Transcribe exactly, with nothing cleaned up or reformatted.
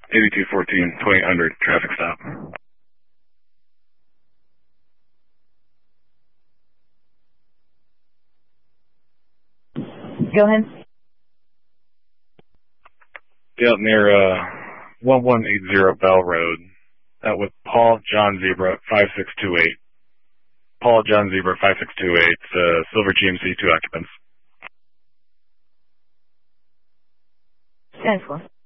eighty-two fourteen, twenty-eight hundred, traffic stop. Go ahead. Yeah, near uh, one one eight zero Bell Road. That with Paul John Zebra five six two eight. Paul John Zebra five six two eight, uh, Silver G M C, two occupants. ten four.